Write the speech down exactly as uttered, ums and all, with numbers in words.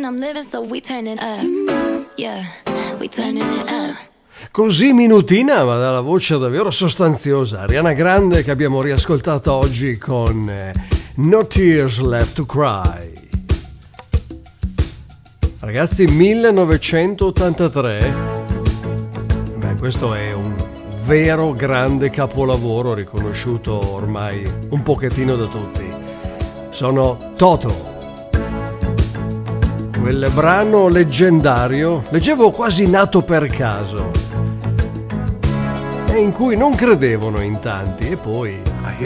and I'm living, so we turning up. Yeah, we turning it up. Così minutina, ma dalla voce davvero sostanziosa, Ariana Grande, che abbiamo riascoltato oggi con eh, No Tears Left to Cry. Ragazzi, millenovecentottantatré, beh, questo è un vero grande capolavoro riconosciuto ormai un pochettino da tutti. Sono Toto. Quel brano leggendario, leggevo quasi nato per caso, e in cui non credevano in tanti, e poi